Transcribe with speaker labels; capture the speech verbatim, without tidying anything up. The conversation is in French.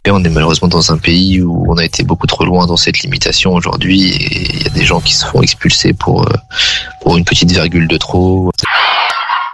Speaker 1: Et on est malheureusement dans un pays où on a été beaucoup trop loin dans cette limitation aujourd'hui et il y a des gens qui se font expulser pour, pour une petite virgule de trop.